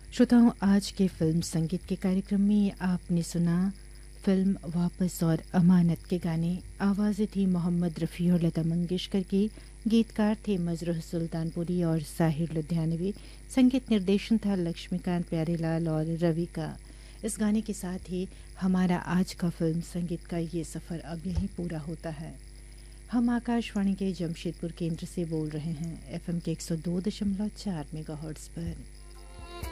श्रोताओं, आज के फिल्म संगीत के कार्यक्रम में आपने सुना फिल्म वापस और अमानत के गाने। आवाज़ें थी मोहम्मद रफ़ी और लता मंगेशकर की। गीतकार थे मजरूह सुल्तानपुरी और साहिर लुधियानवी। संगीत निर्देशन था लक्ष्मीकांत प्यारेलाल और रवि का। इस गाने के साथ ही हमारा आज का फिल्म संगीत का ये सफ़र अब यहीं पूरा होता है। हम आकाशवाणी के जमशेदपुर केंद्र से बोल रहे हैं, FM के 102.4 मेगाहर्ट्ज़ पर।